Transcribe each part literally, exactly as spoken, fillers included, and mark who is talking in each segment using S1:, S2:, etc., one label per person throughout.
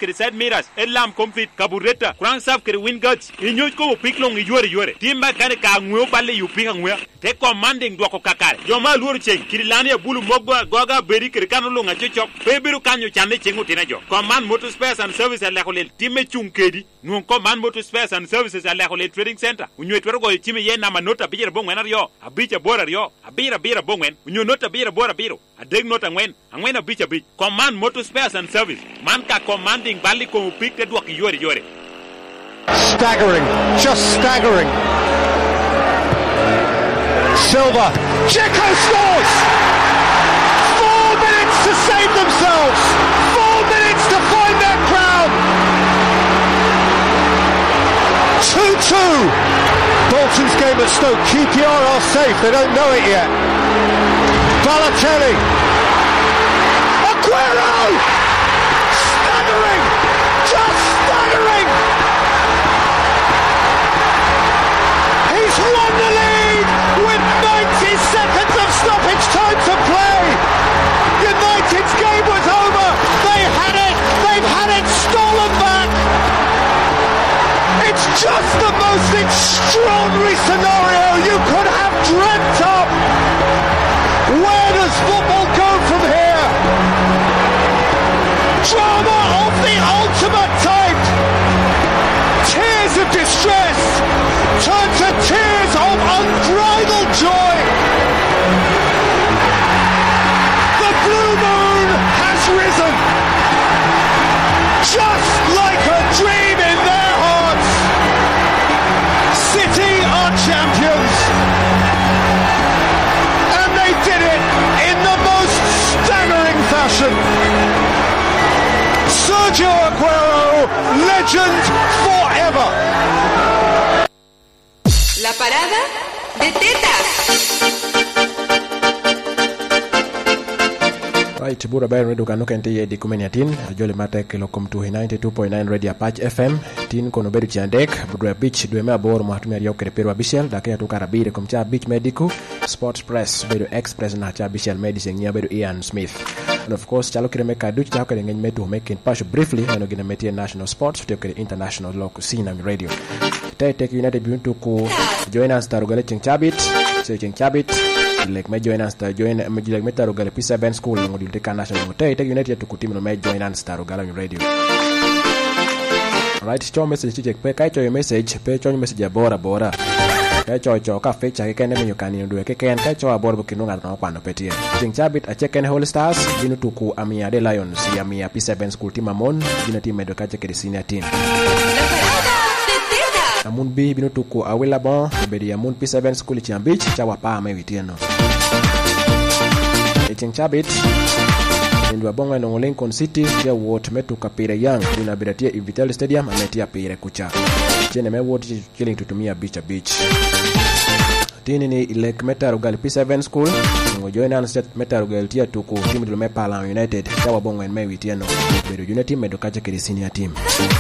S1: kri side mirrors elam comfit carburetor kurang saf kri wind guards inyo ko piklong yore yore timba kan ka ngwe balle yu pinga ngwe te commanding dwako kakare joma luru cheng kri lani bulu moggo goga beri kri kanulu nga chechok pebiru kanyo chande chengu tina jo command motor spares and services la ko le timme chungkedi nu command motor spares and services la ko le trading center unyo twero go timme ye na manota bijere bongwen yo abicha bora yo abira bira bongwen unyo nota bira bora biro adeg nota ngwen angwen abicha bich command motor spares and service man ka commanding bali ko pick te dwak yore yore
S2: staggering just staggering Silva Checo scores four minutes to save themselves four minutes to find their crown two two Bolton's game at Stoke Q P R are safe they don't know it yet Balotelli Aguero staggering just staggering he's won the lead with ninety seconds of stoppage time to play United's game was over they had it they've had it stolen back it's just the most extraordinary scenario you could have dreamt up where does football go from here drama of the ultimate type tears of distress turn to tears of unbridled joy the blue moon has risen just like a dream in their hearts City are champions and they did it in the most staggering fashion Sergio Aguero, legend forever.
S3: La parada de tetas.
S4: Right, bura bayan radio kanu kente ye di kumeniatin jole mate kilo komtu ninety-two point nine radio Patch F M tin kono bedu chiandek budwa beach dwe me abor mo hatumia yo kere perwa bishel da kaya tukara bire komcha beach medical sports press bedu express na cha bishel medicine nya bedu Ian Smith and of course chalo kire meka duch cha kere ngeny metu making pass briefly no gina metie national sports to kere international local scene on radio tay tek United buntu ko join us tarugale chingchabit so chingchabit like me join us ta join me like me tarugale P seven school ngo dilde national tay tek United to kutimo me join us tarugale on radio right cho message check pe kai cho message pe cho message bora bora kai cho cho ka fe cha ke ne me yukani ndo ke ken kai cho bora bukinu ngat no kwano petie ting chabit a check en All Stars binu tuku amia de Lions ya amia P seven school team amon binu team medo ka check de senior team amun bi binu tuku awela bon bedi amun P seven school chambeach cha wapa me witieno ting chabit Ndwa bonga no Lincoln City ya wot metu kapire yang bina biratia Invitel Stadium ametia pire kucha chene me wot chilling tutumia beach beach tini ni ilek metarugal P seven school ngo join an set metarugal tia tuku timu dilo Mepala United ya bonga en mewi tieno bedo United medo kache kedi senior team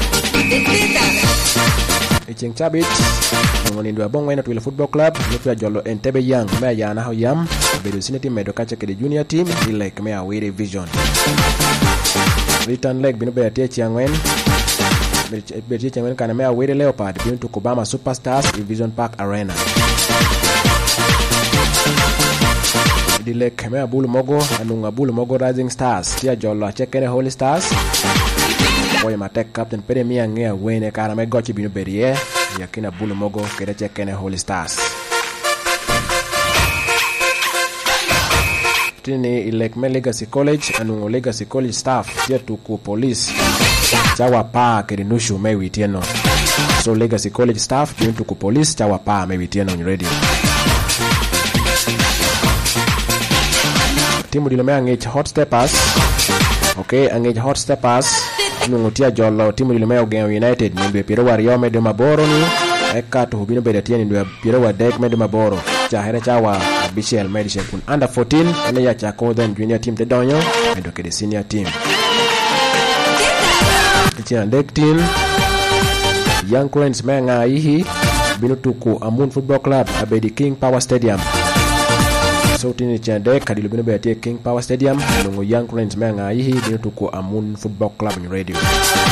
S4: Echeng Chabit ngo ndwa bonga ina tuile football club metu jolo Entebbe Young me yana ho yam bedo senior team medo kache kedi junior team ilek me awire vision return leg binu betia chiangwen betia chiangwen kana me awire Leopard binu to Kubama Superstars in Vision Park Arena dilek me abulu mogo anunga bulu mogo Rising Stars tia jolo chekene Holy Stars boy matek captain premier ngea wene kana me gochi binu berie yakina bulu mogo kede chekene Holy Stars tini ilek me Legacy College anungo Legacy College staff tia tuku police chawa pa kedi nushu mewi tieno so Legacy College staff tia tuku police chawa pa mewi tieno on radio timu dilome angech Hot Steppers okay angech Hot Steppers anungo tia jolo timu dilome Ogeo United nimbe piro wario mede maboro ni eka to hubino beda tia nimbe piro wadek mede maboro chahere chawa Bishel Medicine kun under fourteen ene ya chako then junior team te donyo medo ke senior team tian dek team Young Cranes menga ihi binutuku Amun Football Club abedi King Power Stadium so tini tian dek kadilo bino be King Power Stadium ngo Young Cranes menga ihi binutuku Amun Football Club in radio